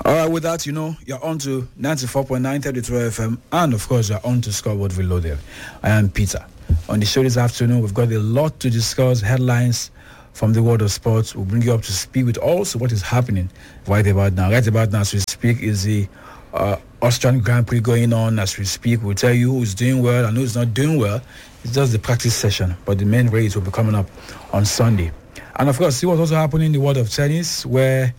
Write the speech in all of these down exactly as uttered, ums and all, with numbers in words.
All right, with that, you know, you're on to ninety-four point nine thirty-two F M, and of course, you're on to Scoreboard Reloaded. I am Peter. On the show this afternoon, we've got a lot to discuss, headlines from the world of sports. We'll bring you up to speed with also what is happening right about now. Right about now, as we speak, is the uh, Austrian Grand Prix going on as we speak. We'll tell you who's doing well and who's not doing well. It's just the practice session, but the main race will be coming up on Sunday. And of course, see what's also happening in the world of tennis, where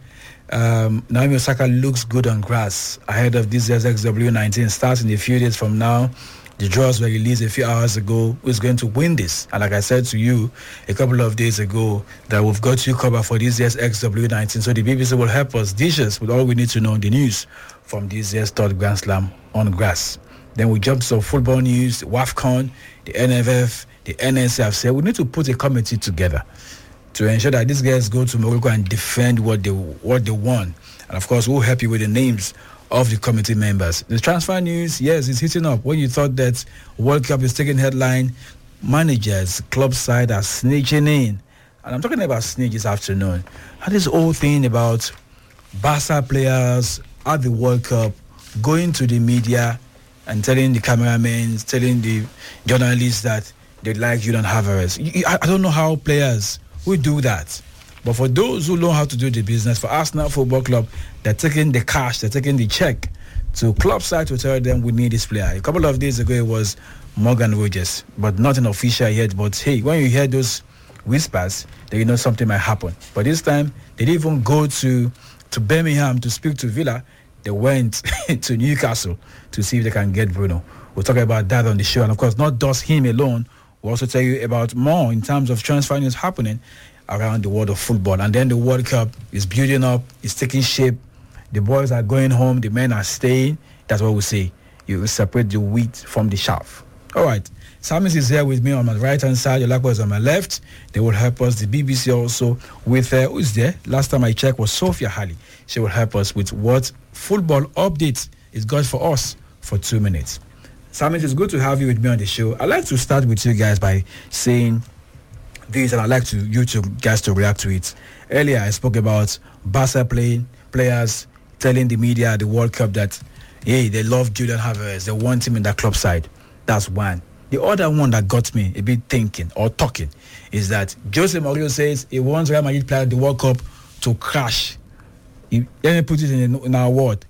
um, Naomi Osaka looks good on grass ahead of this year's X W nineteen. Starts in a few days from now. The draws were released a few hours ago. Who's going to win this? And like I said to you a couple of days ago, that we've got you covered for this year's X W nineteen. So the B B C will help us dish us with all we need to know in the news from this year's third Grand Slam on grass. Then we jump to some football news, the WAFCON, the N F F, the N S C have said we need to put a committee together to ensure that these guys go to Morocco and defend what they what they won. And of course, we'll help you with the names of the committee members. The transfer news, yes, it's hitting up. When you thought that World Cup is taking headline, managers, club side are snitching in. And I'm talking about snitch this afternoon. And this whole thing about Barca players at the World Cup going to the media and telling the cameramen, telling the journalists that they like Julian Alvarez. I don't know how players will do that. But for those who know how to do the business, for Arsenal Football Club, they're taking the cash, they're taking the check to club side to tell them we need this player. A couple of days ago, it was Morgan Rogers, but nothing official yet. But hey, when you hear those whispers, then you know something might happen. But this time, they didn't even go to, to Birmingham to speak to Villa. They went to Newcastle to see if they can get Bruno. We'll talk about that on the show. And of course, not just him alone. We'll also tell you about more in terms of transfer news happening around the world of football. And then the World Cup is building up, it's taking shape. The boys are going home, the men are staying. That's what we say. You separate the wheat from the chaff. All right. Samis is here with me on my right-hand side. Yolakwa is on my left. They will help us. The B B C also with, uh, who's there? Last time I checked was Sophia Halley. She will help us with what football updates is got for us for two minutes. Samis, it's good to have you with me on the show. I'd like to start with you guys by saying this, and I'd like to you two guys to react to it. Earlier, I spoke about Barca playing players telling the media at the World Cup that, hey, they love Julian Alvarez. They want him in that club side. That's one. The other one that got me a bit thinking or talking is that Jose Mourinho says he wants Real Madrid player at the World Cup to crash. He, let me put it in, in our word,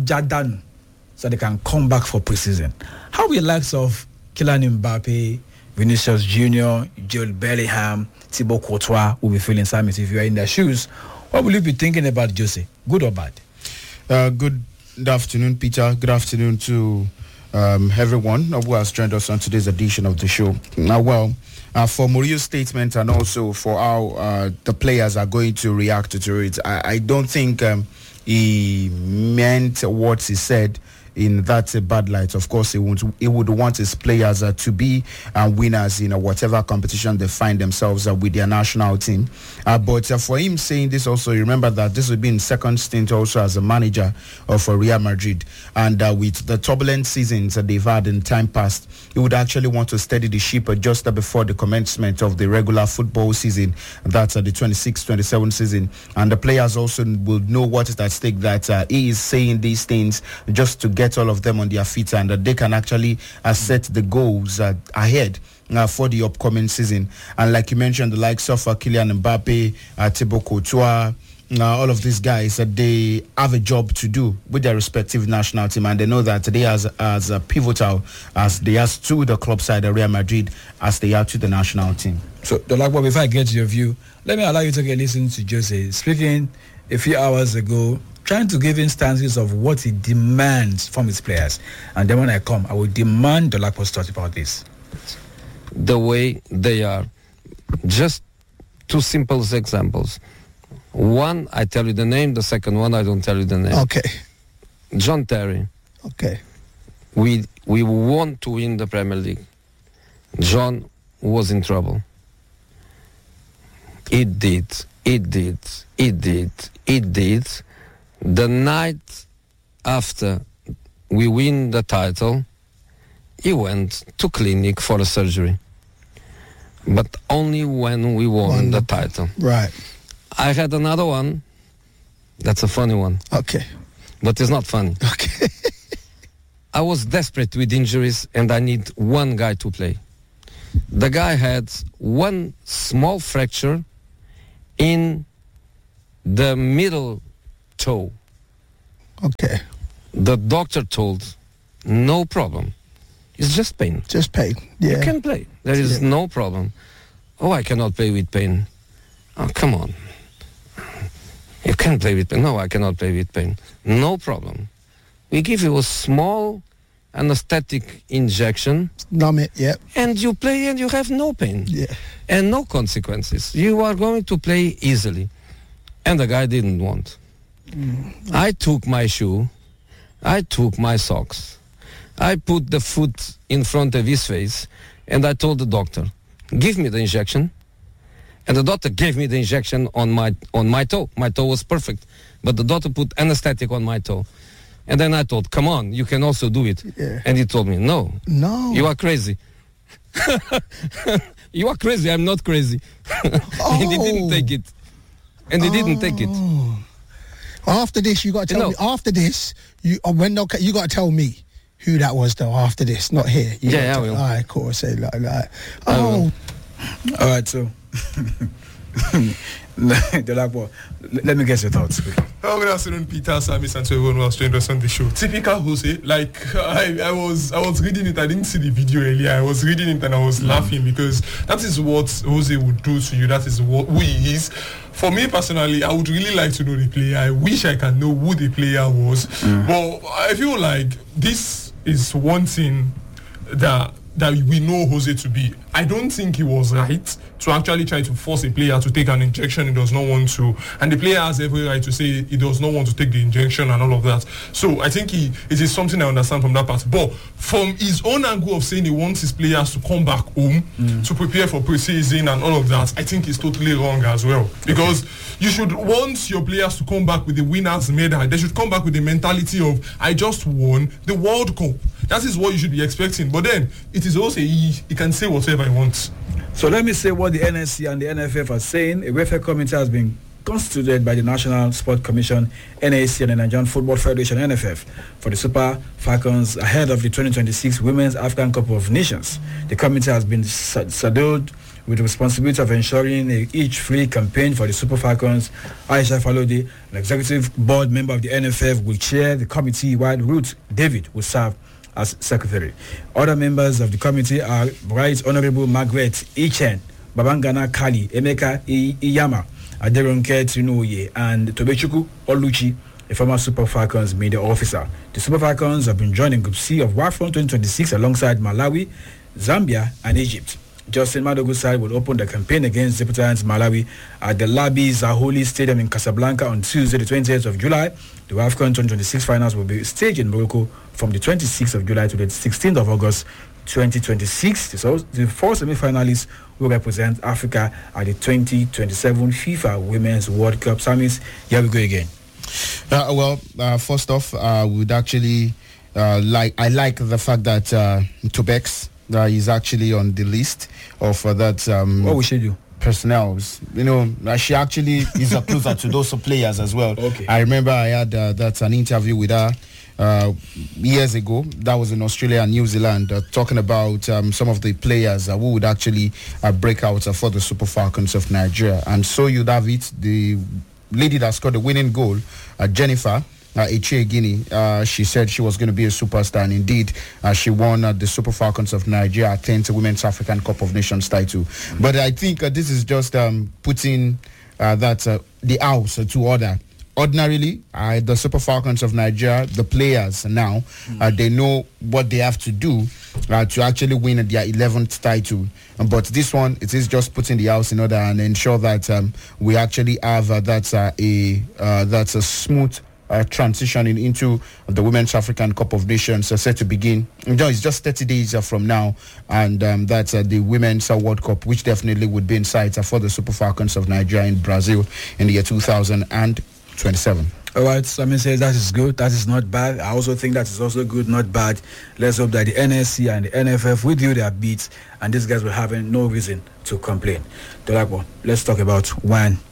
so they can come back for preseason. How will the likes of Kylian Mbappe, Vinicius Junior, Jude Bellingham, Thibaut Courtois will be feeling Samis if you are in their shoes? What will you be thinking about Jose? Good or bad? Uh, good afternoon, Peter. Good afternoon to um, everyone who has joined us on today's edition of the show. Now, well, uh, for Mourinho's statement and also for how uh, the players are going to react to it, I, I don't think um, he meant what he said in that uh, bad light. Of course, he would, he would want his players uh, to be uh, winners in uh, whatever competition they find themselves uh, with their national team. Uh, but uh, for him saying this also, remember that this would be his second stint also as a manager of uh, Real Madrid. And uh, with the turbulent seasons that they've had in time past, he would actually want to steady the ship uh, just uh, before the commencement of the regular football season. That's uh, the twenty-six twenty-seven season. And the players also will know what is at stake, that uh, he is saying these things just to get all of them on their feet, and that they can actually uh, set the goals uh, ahead uh, for the upcoming season. And like you mentioned, the likes of uh, Kylian Mbappe, uh, Thibaut Courtois, uh, all of these guys, uh, they have a job to do with their respective national team, and they know that they are as, as uh, pivotal as they are to the club side of Real Madrid as they are to the national team. So, Dolakwa, before I get to your view, let me allow you to get listen to Jose speaking a few hours ago, trying to give instances of what he demands from his players. And then when I come, I will demand Dolakwa's thoughts about this. The way they are. Just two simple examples. One, I tell you the name. The second one, I don't tell you the name. Okay. John Terry. Okay. We we want to win the Premier League. John was in trouble. It did. It did. It did. It did. The night after we win the title, he went to clinic for a surgery. But only when we won, won the, the title. Right. I had another one. That's a funny one. Okay. but it's not funny. Okay. I was desperate with injuries and I need one guy to play. The guy had one small fracture in the middle toe. Okay. The doctor told, no problem. It's just pain. Just pain. Yeah. You can play. There is Yeah. no problem. Oh, I cannot play with pain. Oh, come on. You can play with pain. No, I cannot play with pain. No problem. We give you a small anesthetic injection Numb it. Yep. and you play and you have no pain Yeah. and no consequences. You are going to play easily. And the guy didn't want. Mm. I took my shoe. I took my socks. I put the foot in front of his face and I told the doctor, give me the injection. And the doctor gave me the injection on my on my toe. My toe was perfect. But the doctor put anesthetic on my toe. And then I told, come on, you can also do it. Yeah. And he told me, no, No. you are crazy. You are crazy, I'm not crazy. And he didn't Oh. take it. And he didn't take it. After this, you got to tell No. me. After this, you uh, when okay, you got to tell me who that was though. After this, not here. You Yeah, gotta I tell- will. All right, cool. Say like, like I oh, All right, so Dolapo, let me get your thoughts quickly. Oh, good afternoon, Peter, Samis, and to everyone who has joined us on the show. Typical Jose. Like I, I was, I was reading it. I didn't see the video earlier. I was reading it and I was mm. laughing because that is what Jose would do to you. That is what who he is. For me personally, I would really like to know the player. I wish I can know who the player was. Mm. But I feel like this is one thing that that we know Jose to be. I don't think he was right to actually try to force a player to take an injection he does not want to, and the player has every right to say he does not want to take the injection and all of that. So I think he it is something I understand from that part. But from his own angle of saying he wants his players to come back home mm. to prepare for pre-season and all of that, I think is totally wrong as well. Because okay. you should want your players to come back with the winner's medal. They should come back with the mentality of, I just won the World Cup. That is what you should be expecting. But then it is also he, he can say whatever he wants. So let me say what the N S C and the N F F are saying. A welfare committee has been constituted by the National Sport Commission, N A C, and the Nigerian Football Federation, N F F, for the Super Falcons ahead of the twenty twenty-six Women's African Cup of Nations. The committee has been saddled with the responsibility of ensuring a each free campaign for the Super Falcons. Aisha Falode, an executive board member of the N F F, will chair the committee, while Ruth David will serve as secretary. Other members of the committee are Right Honorable Margaret Ichen, Babangana Kali, Emeka Iyama, Aderonke Tinuoye, and Tobechukwu Oluchi, a former Super Falcons media officer. The Super Falcons have been joining Group C of WAFCON twenty twenty-six alongside Malawi, Zambia, and Egypt. Justin Madogu's side will open the campaign against Debutants Malawi at the Labi Zaholi Stadium in Casablanca on Tuesday, the twentieth of July. The WAFCON twenty twenty-six finals will be staged in Morocco from the twenty-sixth of July to the sixteenth of August twenty twenty-six. So the four semi-finalists will represent Africa at the twenty twenty-seven FIFA Women's World Cup Summits. Here we go again. Uh, well, uh, first off, I uh, would actually uh, like I like the fact that uh, Tobex uh, is actually on the list of uh, that. Um, what we should do? Personnel, you know, uh, she actually is a closer to those players as well. Okay. I remember I had uh, that an interview with her uh, years ago. That was in Australia and New Zealand, uh, talking about um, some of the players uh, who would actually uh, break out uh, for the Super Falcons of Nigeria. And so you'd have it, the lady that scored the winning goal, uh, Jennifer Uh, Echie Guinea, uh, she said she was going to be a superstar, and indeed uh, she won uh, the Super Falcons of Nigeria tenth Women's African Cup of Nations title. Mm-hmm. But I think uh, this is just um, putting uh, that uh, the house uh, to order. Ordinarily, uh, the Super Falcons of Nigeria, the players now, mm-hmm. uh, they know what they have to do uh, to actually win their eleventh title. Um, but this one, it is just putting the house in order and ensure that um, we actually have uh, that uh, a uh, that's a smooth Uh, transitioning into the Women's African Cup of Nations uh, set to begin. You know, it's just thirty days uh, from now, and um, that's uh, the Women's uh, World Cup, which definitely would be in sight uh, for the Super Falcons of Nigeria in Brazil in the year two thousand twenty-seven. All right, Simon says that is good. That is not bad. I also think that is also good, not bad. Let's hope that the N S C and the N F F will do their beats, and these guys will have no reason to complain. Dolakbo, let's talk about one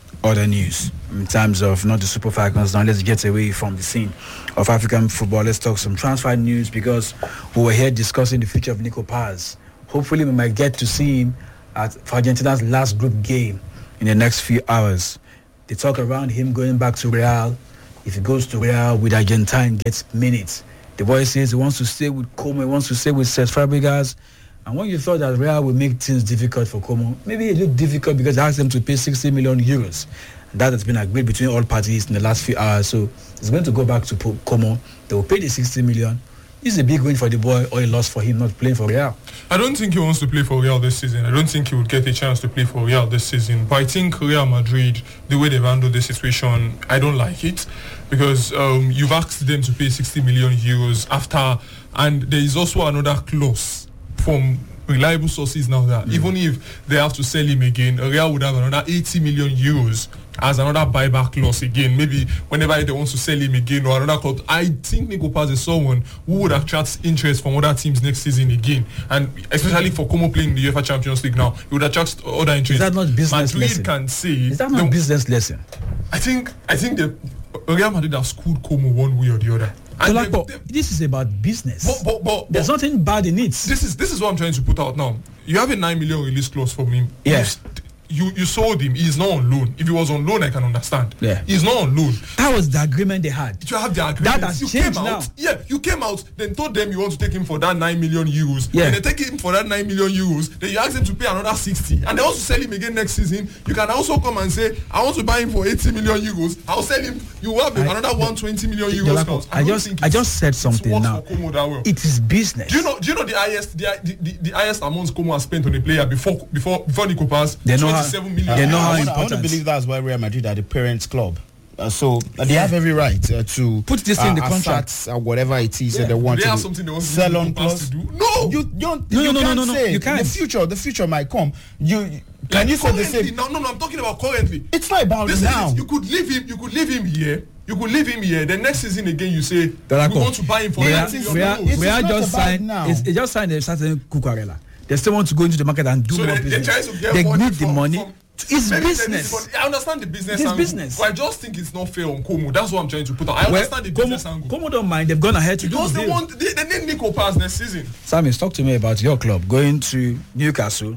other news in terms of not the Super Falcons. Now let's get away from the scene of African football. Let's talk some transfer news because we were here discussing the future of Nico Paz. Hopefully we might get to see him at for Argentina's last group game in the next few hours. They talk around him going back to Real. If he goes to Real with Argentine, gets minutes. The boy says he wants to stay with Como, he wants to stay with Cesc Fabregas. And when you thought that Real would make things difficult for Como, maybe it looked difficult because they asked them to pay sixty million euros. And that has been agreed between all parties in the last few hours. So it's going to go back to Como. They will pay the sixty million. It's a big win for the boy or a loss for him not playing for Real. I don't think he wants to play for Real this season. I don't think he would get a chance to play for Real this season. But I think Real Madrid, the way they've handled the situation, I don't like it. Because um, you've asked them to pay sixty million euros after, and there is also another clause from reliable sources now that mm. even if they have to sell him again, Real would have another eighty million euros as another buyback clause again. Maybe whenever they want to sell him again or another clause. I think Nico Paz is someone who would attract interest from other teams next season again, and especially for Como playing the UEFA Champions League now, he would attract other interest. Is that not business Madrid lesson? Can say is that not the, business lesson? I think I think the Real Madrid have schooled Como one way or the other. So like, but this is about business. But, but, but, There's but, nothing bad in it. This is this is what I'm trying to put out now. You have a nine million release clause from him. Yes. Yeah. You you sold him. He's not on loan. If he was on loan, I can understand. Yeah. He's not on loan. That was the agreement they had. You have the agreement. That has you changed came now. out. Yeah, you came out. Then told them you want to take him for that nine million euros. Yeah. And they take him for that nine million euros. Then you ask them to pay another sixty, and they also sell him again next season. You can also come and say, I want to buy him for eighty million euros. I'll sell him. You have I, another one twenty million the, euros. The, I, I just I just said something now. Well. It is business. Do you know? Do you know the highest the the, the, the highest amount Como has spent on a player before before before Nico Paz? They know how. They know how I important. I want to believe that's why Real Madrid are the parents' club. Uh, so uh, they have every right uh, to put this uh, in the contract, uh, whatever it is yeah. that they want they to have something they want sell on clause. No, you don't. No, you no, no, can't no, no, say. you can't. The future, the future might come. You, you can like you say the same? No, no, no. I'm talking about currently. It's not about this now. Is, you could leave him. You could leave him here. You could leave him here. The next season again, you say Like we want to buy him for we that. are, we are, we are just signed. now. It's, it just signed a certain Cucurella. They still want to go into the market and do so more they, business. They're trying to get they money need the from, money. From, It's Maybe business. I understand the business It's angle. business. But I just think it's not fair on Como. That's what I'm trying to put out. I well, understand the business Como, angle. Como don't mind. They've gone ahead to because do they deal. want they, they need Nico Paz next season. Sammy, talk to me about your club going to Newcastle.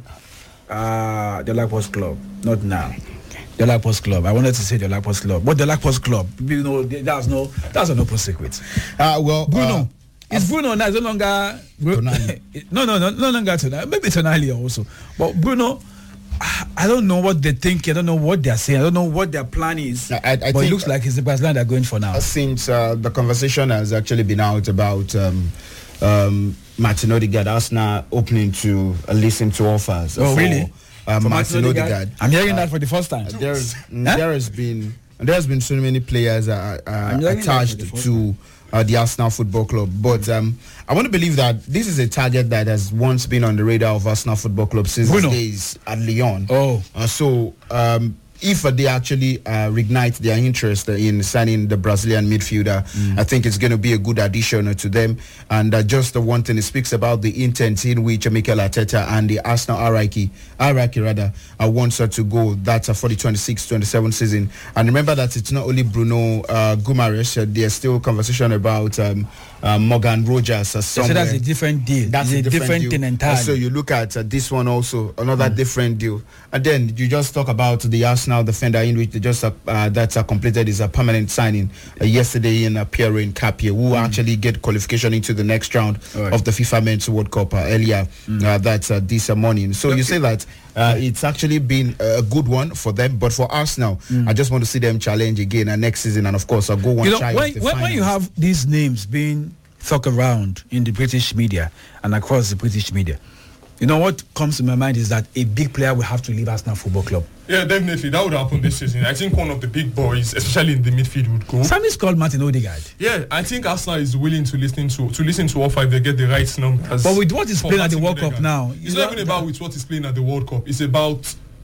Uh, the Lagos Club, not now. The Lagos Club. I wanted to say the Lagos Club, but the Lagos Club. You know, that's no, that's an open secret. Uh, well, Bruno. Uh, It's Bruno now. It's no longer Tonali. no, no, no, no longer Tonali. Maybe Tonali also. But Bruno, I don't know what they think. I don't know what they're saying. I don't know what their plan is. I, I but think, it looks like it's the Brazilian they're going for now. Since uh, the conversation has actually been out about um, um, Martin Odegaard, Arsenal opening to uh, listen to offers. Oh, for, really? Uh, For Martin Odegaard. I'm hearing Uh, that for the first time. Uh, there's, Huh? there has been there has been so many players uh, uh, hearing that attached for the first to uh, the Arsenal Football Club, but um, I want to believe that this is a target that has once been on the radar of Arsenal Football Club since Bruno. his days at Lyon. Oh, Uh, so um, if uh, they actually uh, reignite their interest uh, in signing the Brazilian midfielder, mm. I think it's going to be a good addition uh, to them. And uh, just the one thing, it speaks about the intent in which uh, Mikel Arteta and the Arsenal hierarchy, hierarchy rather, uh, wants uh, to go. That's uh, for the twenty-six twenty-seven season. And remember that it's not only Bruno uh, Guimaraes. Uh, there's still conversation about um, uh, Morgan Rogers. Uh, so that's a different deal. That's it's a a different, different deal. thing entirely. Uh, so you look at uh, this one also, another mm. different deal. And then you just talk about the Arsenal defender in which they just uh, uh, that's uh, completed is a permanent signing uh, yesterday in uh, Pierre Nkapie, who mm. actually get qualification into the next round right. of the FIFA Men's World Cup uh, earlier. Mm. Uh, that's uh, this uh, morning. So okay. you say that uh, it's actually been a good one for them, but for Arsenal, mm. I just want to see them challenge again uh, next season, and of course, I'll go one you know, shy when, of the when, when you have these names being talked around in the British media and across the British media, you know what comes to my mind is that a big player will have to leave Arsenal Football Club. Yeah, definitely. That would happen this season. I think one of the big boys, especially in the midfield, would go. Sammy's called Martin Odegaard. Yeah, I think Arsenal is willing to listen to to listen to offer if they get the right numbers. But with what he's playing at the World Odegaard. Cup now, it's not even about with what he's playing at the World Cup. It's about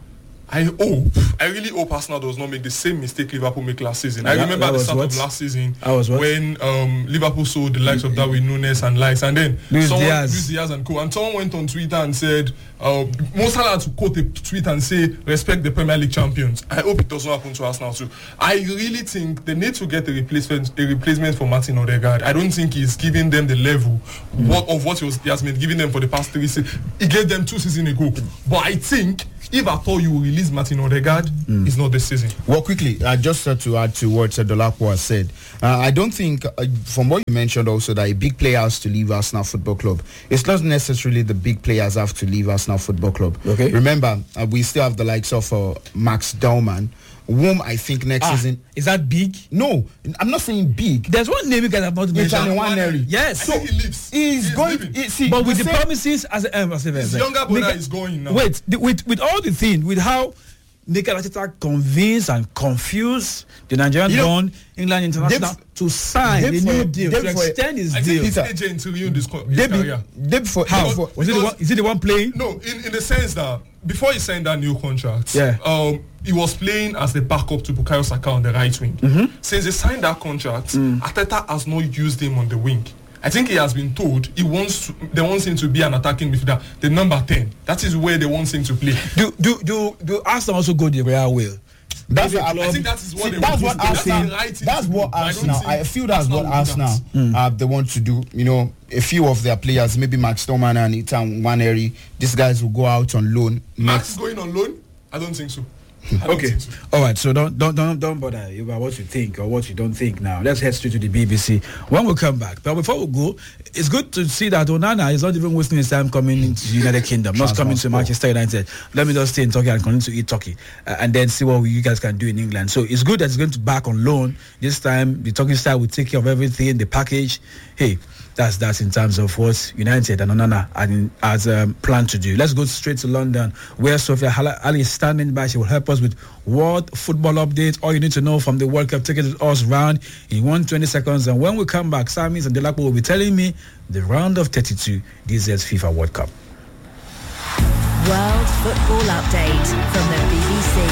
I hope, I really hope Arsenal does not make the same mistake Liverpool made last season. I That- remember that the was start what? of last season That was what? when um, Liverpool sold the likes of Darwin Núñez and likes, and then Luis someone, Diaz. Luis Diaz and co. And someone went on Twitter and said, uh, Mo Salah had to quote a tweet and say, respect the Premier League champions. I hope it does not happen to Arsenal too. I really think they need to get a replacement, a replacement for Martin Odegaard. I don't think he's giving them the level Mm. what, of what he, was, he has been giving them for the past three seasons. He gave them two seasons ago. But I think if at all you will release Martin Odegaard, Mm. it's not this season. Well, quickly, uh, just uh, to add to what uh, Dolapo has said, uh, I don't think, uh, from what you mentioned also, that a big player has to leave Arsenal Football Club. It's not necessarily the big players have to leave Arsenal Football Club. Okay. Remember, uh, we still have the likes of uh, Max Dallman, whom I think next Ah, season... is that big? No, I'm not saying big. There's one name you guys have not It's mentioned. an Nwaneri. Yes. I think he leaves. He's, He's going... leaving. he- see, But with the same- promises as um, as His a younger brother is going now. Wait, the, with with all the thing, with how Mikel Arteta convinced and confused the Nigerian You know, Don England International they've- to sign a they've new for- deal they've to for- extend his I think deal. he's Peter. agent to ruin this, co- his They be, career. they before, How? before- Was it the because- one? Is it the one playing? No, in, in the sense that before he signed that new contract, Yeah. um, he was playing as the backup to Bukayo Saka on the right wing. Mm-hmm. Since he signed that contract, Mm. Arteta has not used him on the wing. I think he has been told he wants to, they want him to be an attacking midfielder, the number ten. That is where they want him to play. Do do do do Arsenal also go the real way? That's Maybe what club- I think that is what See, they that's want what him to do. Arsenal. That's the right thing That's to what do. I don't Arsenal. think I feel that's Arsenal what will do Arsenal that. uh, they want to do. You know, a few of their players, maybe Max Doman and Ethan Nwaneri, these guys will go out on loan Max next. is going on loan? I don't think so. I don't Okay. think so. All right. So don't don't don't don't bother about what you think or what you don't think now. Let's head straight to the B B C when we come back. But before we go, it's good to see that Onana is not even wasting his time coming into the United Kingdom, not coming to Manchester United. Let me just stay in Turkey and continue to eat turkey, uh, and then see what you guys can do in England. So it's good that he's going to back on loan this time. The Turkish side will take care of everything, the package. Hey. That's that's in terms of what United and Onana are in, has um, planned to do. Let's go straight to London, where Sophia Ali is standing by. She will help us with world football updates. All you need to know from the World Cup. Take it with us round in one hundred twenty seconds. And when we come back, Samis and Delapo will be telling me the round of thirty-two this year's FIFA World Cup. World Football Update from the B B C.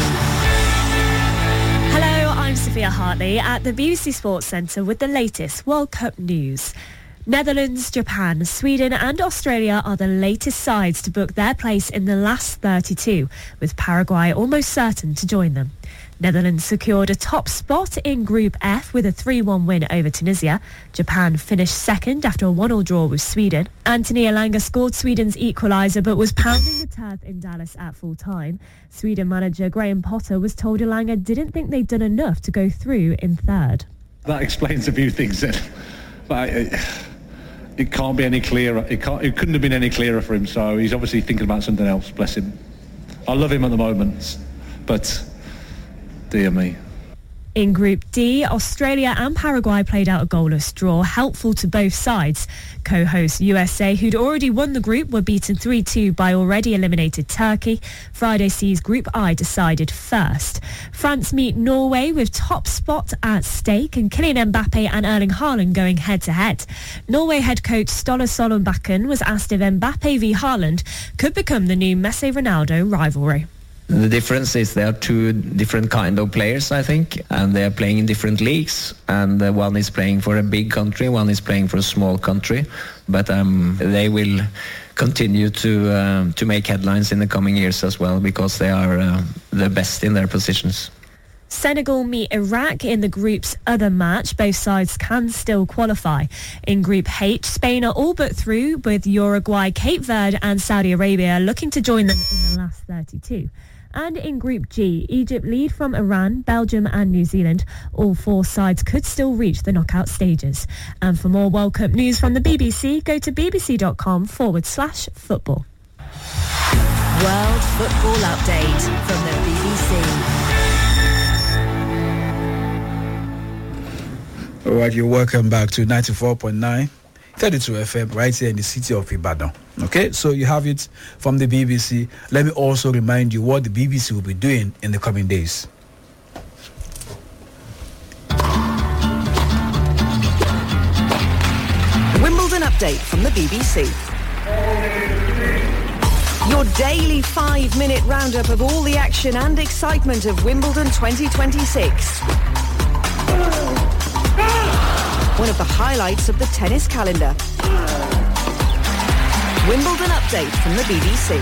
Hello, I'm Sophia Hartley at the B B C Sports Centre with the latest World Cup news. Netherlands, Japan, Sweden and Australia are the latest sides to book their place in the last thirty-two, with Paraguay almost certain to join them. Netherlands secured a top spot in Group F with a three one win over Tunisia. Japan finished second after a one all draw with Sweden. Anthony Elanga scored Sweden's equaliser but was pounding the turf in Dallas at full time. Sweden manager Graham Potter was told Elanga didn't think they'd done enough to go through in third. That explains a few things then. But it, it can't be any clearer. It, can't, it couldn't have been any clearer for him, so he's obviously thinking about something else, bless him. I love him at the moment, but dear me. In Group D, Australia and Paraguay played out a goalless draw, helpful to both sides. Co-host U S A, who'd already won the group, were beaten three two by already eliminated Turkey. Friday sees Group I decided first. France meet Norway with top spot at stake and Kylian Mbappe and Erling Haaland going head-to-head. Norway head coach Ståle Solbakken was asked if Mbappe v Haaland could become the new Messi-Ronaldo rivalry. The difference is there are two different kind of players, I think, and they are playing in different leagues. And uh, one is playing for a big country, one is playing for a small country. But um, they will continue to uh, to make headlines in the coming years as well, because they are uh, the best in their positions. Senegal meet Iraq in the group's other match. Both sides can still qualify. In Group H, Spain are all but through, with Uruguay, Cape Verde and Saudi Arabia looking to join them in the last thirty-two. And in Group G, Egypt lead from Iran, Belgium and New Zealand. All four sides could still reach the knockout stages. And for more World Cup news from the B B C, go to bbc.com forward slash football. World Football Update from the B B C. All right, you're welcome back to ninety-four point nine, thirty-two F M, right here in the city of Ibadan. Okay, so you have it from the B B C. Let me also remind you what the B B C will be doing in the coming days. Wimbledon update from the B B C. Your daily five-minute roundup of all the action and excitement of Wimbledon twenty twenty-six. One of the highlights of the tennis calendar. Wimbledon update from the B B C.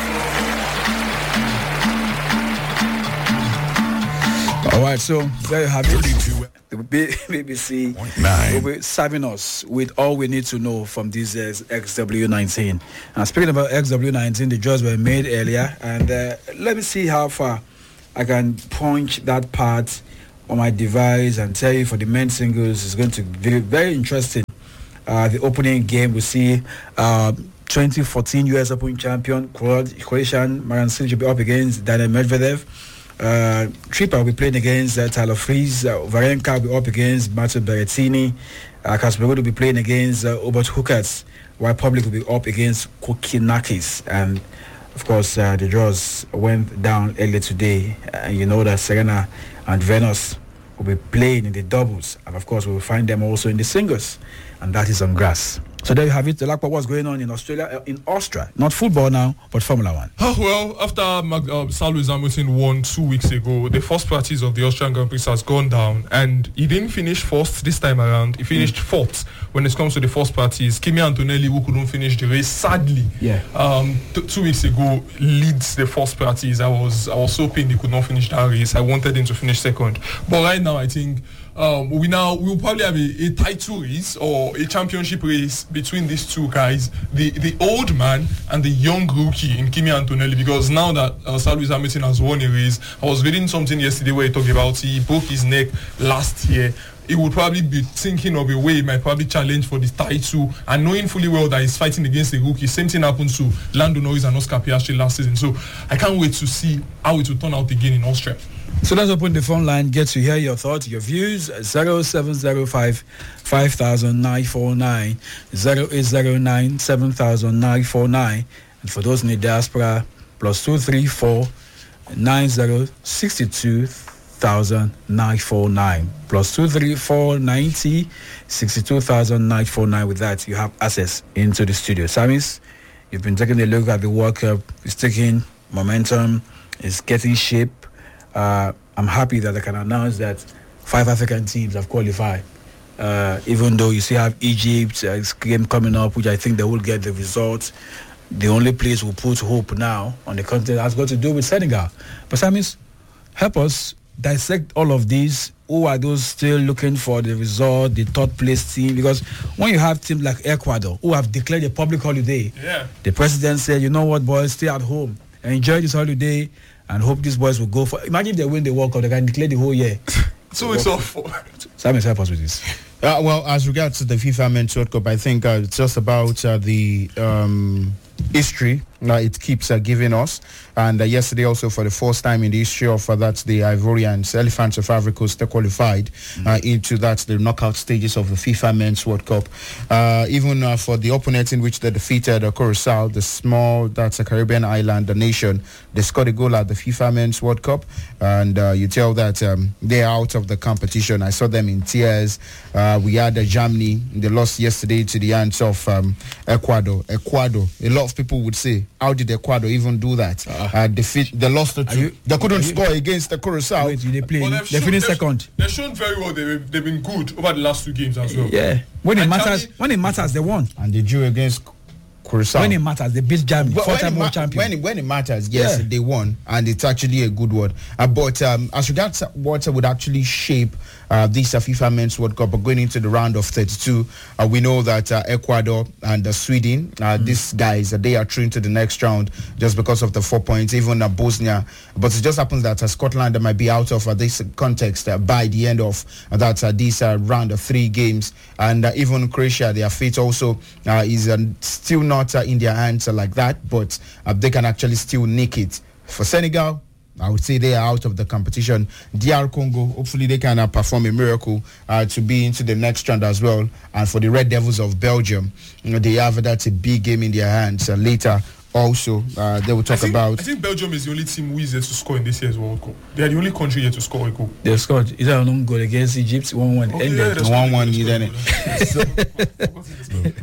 All right, so there you have it. The B B C will be serving us with all we need to know from this uh, X W nineteen. And speaking about X W nineteen, the draws were made earlier, and uh, let me see how far I can punch that part on my device and tell you for the men's singles it's going to be very interesting. Uh, the opening game, we see uh, twenty fourteen U S Open champion Croatian Marin Cilic will be up against Daniil Medvedev. Uh, Tripper will be playing against uh, Tyler Fries. Uh, Varenka will be up against Matteo Berrettini. Uh, Kasparov will be playing against uh, Hubert Hurkacz, while Public will be up against Kokkinakis. And of course, uh, the draws went down earlier today. And uh, you know that Serena and Venus will be playing in the doubles. And of course, we will find them also in the singles. And that is on grass. So there you have it. The lack of what's going on in Australia, uh, in Austria. Not football now, but Formula One. Oh, well, after Mag- uh, Sir Lewis Hamilton won two weeks ago, the first practice of the Austrian Grand Prix has gone down, and he didn't finish first this time around. He finished mm. fourth when it comes to the first practice. Kimi Antonelli, who couldn't finish the race, sadly, yeah. um, t- two weeks ago, leads the first practice. I was I was hoping he could not finish that race. I wanted him to finish second, but right now I think. Um, we now we will probably have a, a title race or a championship race between these two guys, the the old man and the young rookie in Kimi Antonelli. Because now that uh, Sir Lewis Hamilton has won a race, I was reading something yesterday where he talked about he broke his neck last year. He would probably be thinking of a way he might probably challenge for the title, and knowing fully well that he's fighting against a rookie. Same thing happened to Lando Norris and Oscar Piastri last season. So I can't wait to see how it will turn out again in Austria. So let's open the phone line, get to hear your thoughts, your views. zero seven zero five five thousand nine four nine, zero eight zero nine seven thousand nine four nine, and for those in the diaspora, plus two three four nine zero six two thousand nine four nine, plus two three four ninety sixty two thousand nine four nine. With that, you have access into the studio. Samis, you've been taking a look at the World Cup. It's taking momentum. It's getting shape. Uh, I'm happy that I can announce that five African teams have qualified. Uh, even though you still have Egypt, uh, game coming up, which I think they will get the results. The only place we put hope now on the continent has got to do with Senegal. But Samis, help us dissect all of these. Who are those still looking for the result, the third place team? Because when you have teams like Ecuador, who have declared a public holiday, yeah. the president said, you know what, boys, stay at home, enjoy this holiday, and hope these boys will go for. Imagine if they win the World Cup, they can declare the whole year. So it's off. Simon, help us with this. Uh, well, as regards to the FIFA Men's World Cup, I think uh, it's just about uh, the um, history uh, it keeps uh, giving us. And uh, yesterday also, for the first time in the history of uh, that, the Ivorians, Elephants of Ivory Coast, qualified mm-hmm. uh, into that, the knockout stages of the FIFA Men's World Cup. Uh, even uh, for the opponent in which they defeated uh, Curacao, the small, that's a Caribbean island, the nation, they scored a goal at the FIFA Men's World Cup. And uh, you tell that um, they're out of the competition. I saw them in tears. Uh, we had uh, Germany, they lost yesterday to the hands of um, Ecuador. Ecuador, a lot of people would say, how did Ecuador even do that? Uh, uh, defeat, they lost the two. You, they couldn't score you, against the Curacao. Wait, they play. Well, they finished second. They've shown very well. They've, they've been good over the last two games as well. Yeah. When it and matters, Germany, when it matters, they won. And they drew against Curacao. When it matters, they beat Germany, well, four-time world ma- champion. When it, when it matters, yes, yeah. they won, and it's actually a good one. Uh, but um, as regards what would actually shape uh, this uh, FIFA Men's World Cup, but going into the round of thirty-two, uh, we know that uh, Ecuador and uh, Sweden, uh, mm. these guys, uh, they are through into the next round just because of the four points, even uh, Bosnia. But it just happens that uh, Scotland might be out of uh, this context uh, by the end of uh, that uh, this uh, round of three games. And uh, even Croatia, their fate also uh, is uh, still not uh, in their hands uh, like that, but uh, they can actually still nick it. For Senegal, I would say they are out of the competition. D R Congo, hopefully they can uh, perform a miracle uh, to be into the next round as well. And for the Red Devils of Belgium, you know, they have that's a big game in their hands. Uh, later, also, uh, they will talk I think, about... I think Belgium is the only team who is yet to score in this year's World Cup. They are the only country yet to score a goal. They scored. Is that an own goal against Egypt? one one. Okay, yeah, one one, then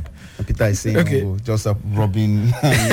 Peter is saying, Okay. oh, just a Robin.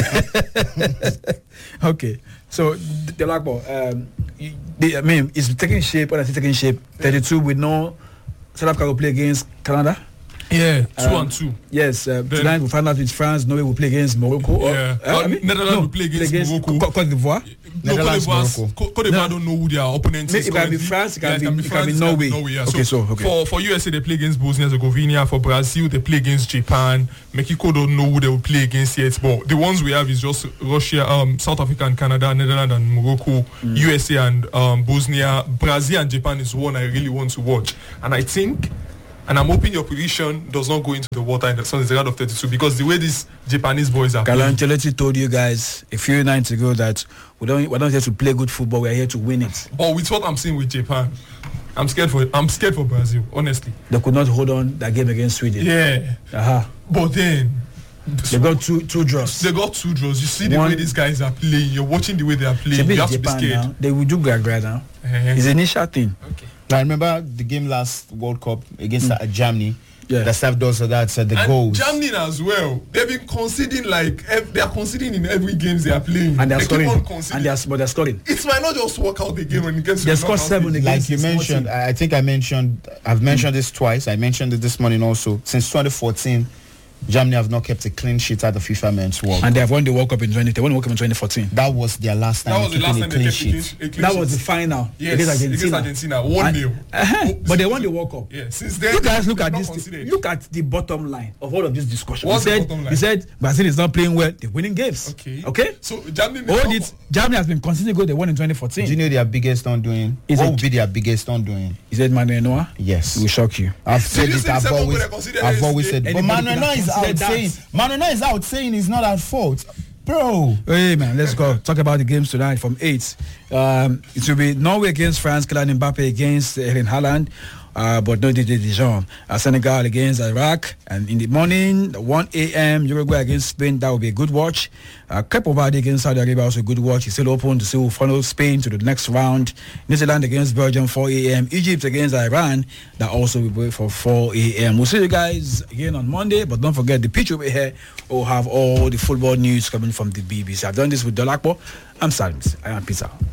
Okay, so the, the black ball, um, y- the, I mean, it's taking shape. When I say taking shape, thirty-two with no South Africa will play against Canada. Yeah, two Um, and two. Yes, uh, tonight we'll find out with France. Norway will play against Morocco. or- Yeah. uh, Uh, Netherlands will play against Morocco. Co- Cote d'Ivoire. No, Cote Netherlands, d'Ivoire, Morocco. Co- Cote d'Ivoire No. don't know who their opponent It is. can be currently. France, it can Yeah, be- it can be France, Norway. yeah. Okay, so, okay. For, for U S A, they play against Bosnia and Herzegovina. For Brazil, they play against Japan. Mexico don't know who they will play against yet. But the ones we have is just Russia, um, South Africa and Canada, Netherlands and Morocco, Mm. U S A and um, Bosnia. Brazil and Japan is one I really want to watch. And I think... And I'm hoping your prediction does not go into the water in the Sunday round of thirty-two, because the way these Japanese boys are Carlo playing, Ancelotti told you guys a few nights ago that we don't we're not here to play good football. We're here to win it. but with what I'm seeing with Japan, I'm scared for I'm scared for Brazil, honestly. They could not hold on that game against Sweden. Yeah. Uh-huh. But then They got two two draws. they got two draws. You see the One- way these guys are playing. You're watching the way they are It's a playing. bit You have to be Japan scared. now. They will do Gagra now. Eh. It's an initial thing. I remember the game last World Cup against uh, Germany. Yeah. The staff does so that uh, the And goals. Germany as well. They've been conceding like ev- they are conceding in every game they are playing. And they're they scoring. keep on And conceding. they're, but they're scoring. It might not just work out again when it gets to They the scored knockout seven stage. again. Like you Against a small mentioned, team. I I think I mentioned, I've mentioned this twice. I mentioned it this morning also. Since twenty fourteen, Germany have not kept a clean sheet at the FIFA Men's World. And they have won the World Cup in twenty. They won the World Cup in twenty fourteen. That was their last time That was the last keeping time a they clean kept a clean, sheet. a clean That sheet. was the final Yes, against Argentina. against Argentina, one nil. Uh-huh. But they won the World Cup. Yeah, since then, You guys look they've at not this. conceded. Look at the bottom line of all of this discussion. What's he the said, bottom line? He said Brazil is not playing well. They're winning games. Okay. Okay. So Germany may Hold not- it. Germany has been conceding goal. They won in twenty fourteen. Do you know their biggest undoing? Is What it- would be their biggest undoing? He said Manuel Neuer. Yes. It will shock you. I've said you it. see the I've second always, goal they considered I've always said. yesterday? But Anybody Manuel could is have out considered saying. that. Manuel is out saying it's not at fault, bro. Hey man, let's go talk about the games tonight from eight. Um, it will be Norway against France, Kylian Mbappe against Erling Haaland, uh, but no Didier Deschamps. Uh, Senegal against Iraq, and in the morning, one a.m. Uruguay against Spain. That will be a good watch. Uh, Cape Verde against Saudi Arabia also a good watch. It's still open to see who follow Spain to the next round. New Zealand against Belgium, four a.m. Egypt against Iran. That also will be for four a.m. We'll see you guys again on Monday, but don't forget the pitch will be here. We'll have all the football news coming from the B B C. I've done this with Dolakbo. I'm Salim. I am Peter.